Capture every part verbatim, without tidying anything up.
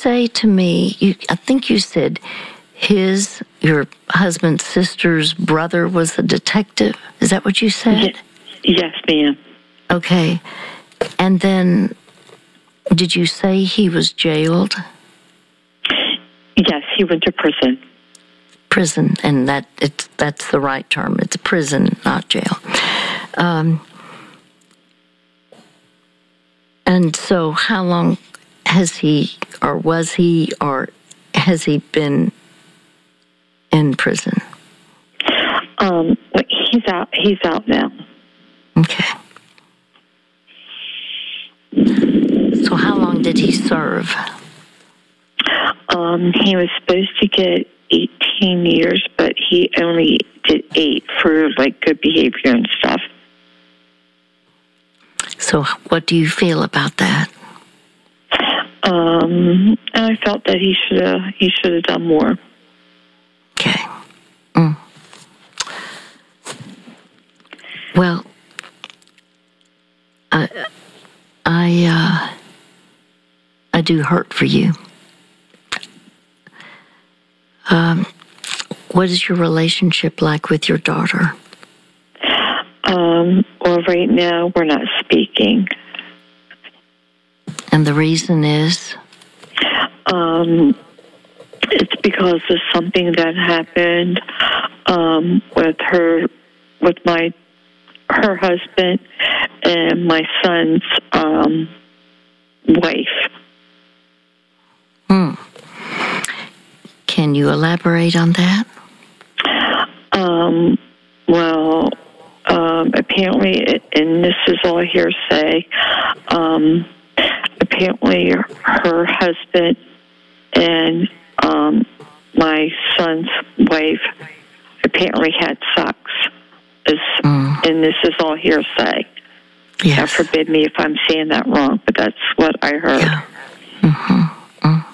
say to me, you, I think you said his, your husband's sister's brother was a detective? Is that what you said? Yes, ma'am. Okay. And then, did you say he was jailed? Yes, he went to prison. Prison, and that it's that's the right term. It's a prison, not jail. Um, and so, how long has he, or was he, or has he been in prison? Um, he's out. He's out now. Okay. So, how long did he serve? Um, he was supposed to get eighteen years, but he only did eight for like good behavior and stuff. So, what do you feel about that? Um, I felt that he should have he should have done more. Okay. Mm. Well, I I uh, I do hurt for you. Um, what is your relationship like with your daughter? Um, well, right now we're not speaking. And the reason is? Um, it's because of something that happened um, with her, with my her husband and my son's um, wife. Hmm. Can you elaborate on that? Um, well, um, apparently, and this is all hearsay, um, apparently her husband and um, my son's wife apparently had sex. Is, mm. And this is all hearsay. Yes. God forbid me if I'm saying that wrong, but that's what I heard. Yeah. Mm-hmm. Mm.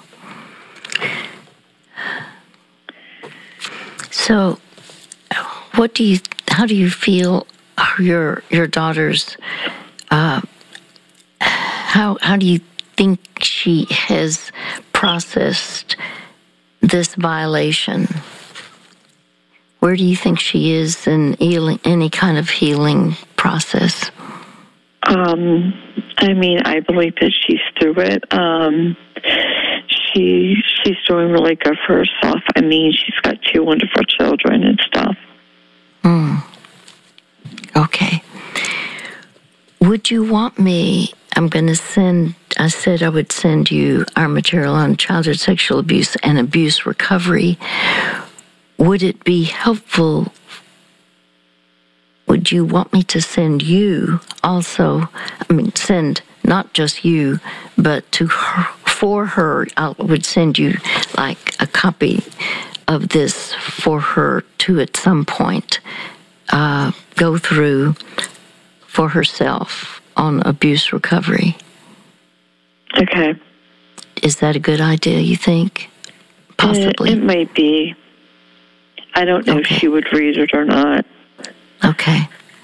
So, what do you? How do you feel? Your your daughter's. Uh, how how do you think she has processed this violation? Where do you think she is in healing, any kind of healing process? Um, I mean, I believe that she's through it. Um, she she's doing really good for herself. I mean, she's got two wonderful children and stuff. Hmm. Okay. Would you want me? I'm going to send. I said I would send you our material on childhood sexual abuse and abuse recovery. Would it be helpful? Would you want me to send you also? I mean, send not just you, but to her, for her. I would send you like a copy of this for her to at some point uh, go through for herself on abuse recovery. Okay. Is that a good idea, you think? Possibly. It, it might be. I don't know okay. if she would read it or not. Okay.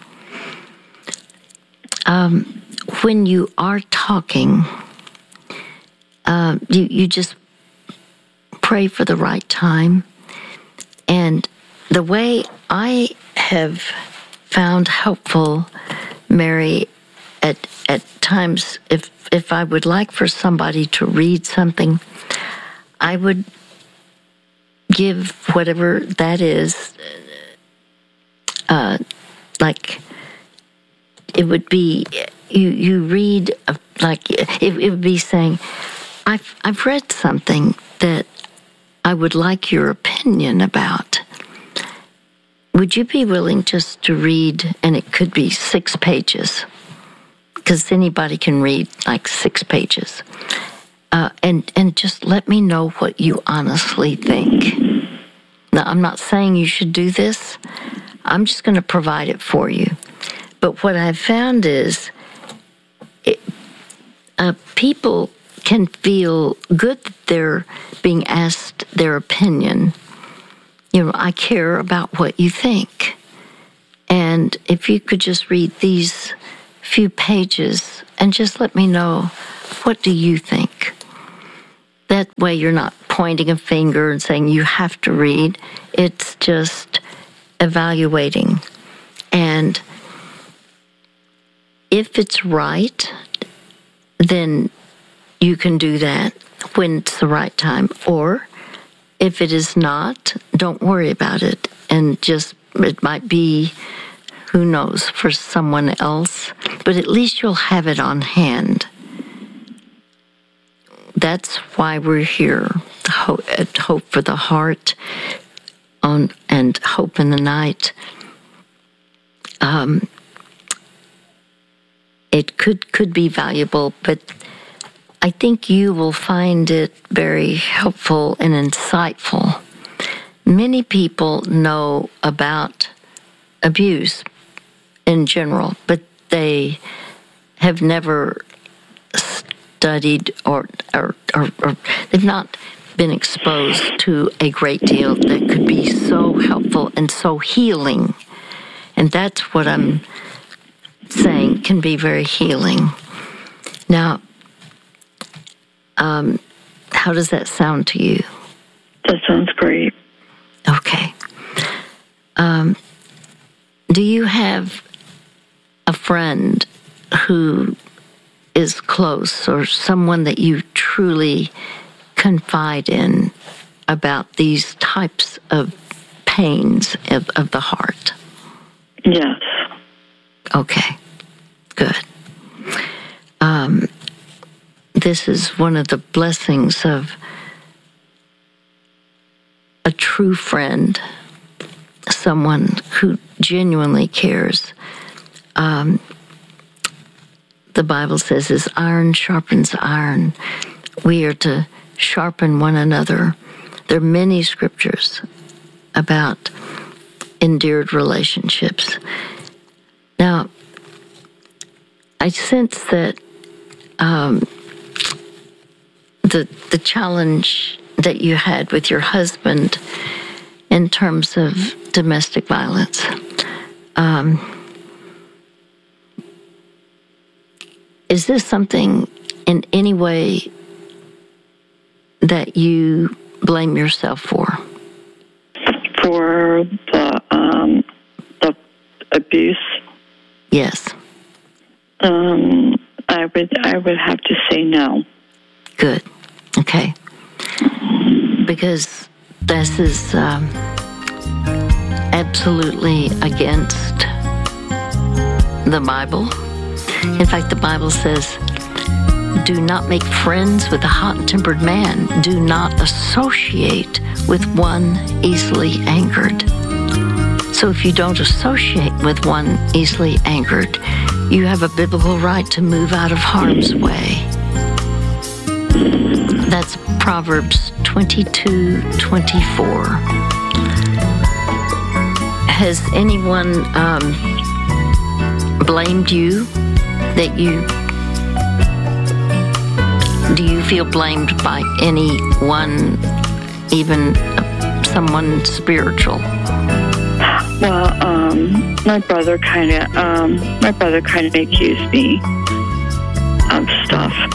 Um, when you are talking, uh, you, you just pray for the right time. And the way I have found helpful, Mary, at at times, if if I would like for somebody to read something, I would give whatever that is, uh, like it would be, you you read, like it, it would be saying, I've, I've read something that I would like your opinion about. Would you be willing just to read, and it could be six pages, because anybody can read like six pages. Uh, and, and just let me know what you honestly think. Now, I'm not saying you should do this. I'm just going to provide it for you. But what I've found is it, uh, people can feel good that they're being asked their opinion. You know, I care about what you think. And if you could just read these few pages and just let me know, what do you think? That way you're not pointing a finger and saying you have to read. It's just evaluating. And if it's right, then you can do that when it's the right time. Or if it is not, don't worry about it. And just, it might be, who knows, for someone else. But at least you'll have it on hand. That's why we're here at Hope for the Heart on, and Hope in the Night. Um, it could could be valuable, but I think you will find it very helpful and insightful. Many people know about abuse in general, but they have never studied or, or, or, or they've not been exposed to a great deal that could be so helpful and so healing. And that's what I'm saying can be very healing. Now, um, how does that sound to you? That sounds great. Okay. Um, do you have a friend who is close or someone that you truly confide in about these types of pains of, of the heart? Yes. Okay, good. Um, this is one of the blessings of a true friend, someone who genuinely cares. Um, the Bible says, as iron sharpens iron, we are to sharpen one another. There are many scriptures about endeared relationships. Now, I sense that um, the the challenge that you had with your husband in terms of domestic violence, um, is this something in any way that you blame yourself for? For the um, the abuse? Yes. Um, I would I would have to say no. Good. Okay. Because this is um, absolutely against the Bible. In fact, the Bible says, do not make friends with a hot-tempered man. Do not associate with one easily angered. So if you don't associate with one easily angered, you have a biblical right to move out of harm's way. That's Proverbs twenty-two twenty-four. Has anyone um, blamed you that you... Do you feel blamed by anyone, even someone spiritual? Well, um, my brother kind of, um, my brother kind of accused me of stuff.